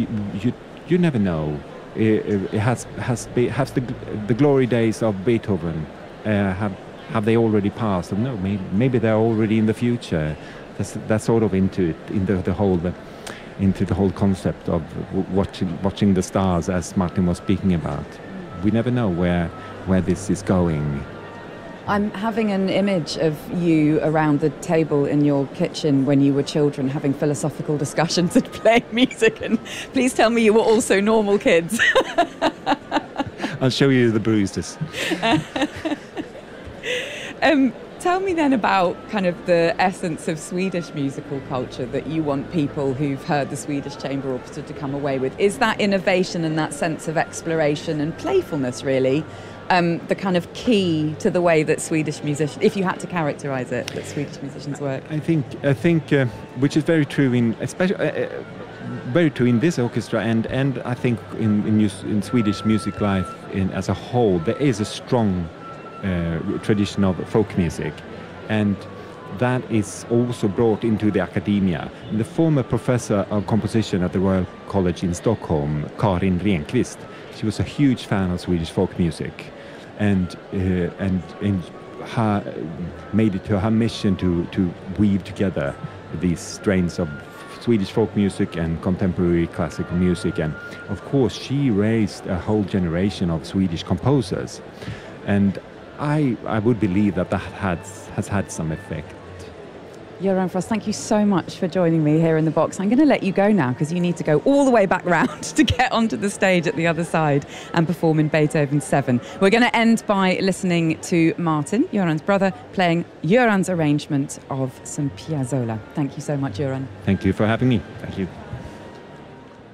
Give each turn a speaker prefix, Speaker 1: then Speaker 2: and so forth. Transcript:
Speaker 1: you never know. It has the glory days of Beethoven have they already passed? Or no, maybe they're already in the future. That's sort of into the whole concept of watching the stars, as Martin was speaking about. We never know where this is going.
Speaker 2: I'm having an image of you around the table in your kitchen when you were children, having philosophical discussions and playing music. And please tell me you were also normal kids.
Speaker 1: I'll show you the bruises.
Speaker 2: Tell me then about kind of the essence of Swedish musical culture that you want people who've heard the Swedish Chamber Orchestra to come away with. Is that innovation and that sense of exploration and playfulness really the kind of key to the way that Swedish musicians, if you had to characterise it, that Swedish musicians work?
Speaker 1: I think, which is very true very true in this orchestra, and I think in Swedish music life as a whole, there is a strong tradition of folk music, and that is also brought into the academia. The former professor of composition at the Royal College in Stockholm, Karin Renqvist, she was a huge fan of Swedish folk music, and made it her mission to weave together these strains of Swedish folk music and contemporary classical music. And of course she raised a whole generation of Swedish composers, and I would believe that has had some effect.
Speaker 2: Göran Frost, thank you so much for joining me here in the box. I'm going to let you go now because you need to go all the way back round to get onto the stage at the other side and perform in Beethoven 7. We're going to end by listening to Martin, Göran's brother, playing Göran's arrangement of some Piazzolla. Thank you so much, Göran.
Speaker 1: Thank you for having me. Thank you.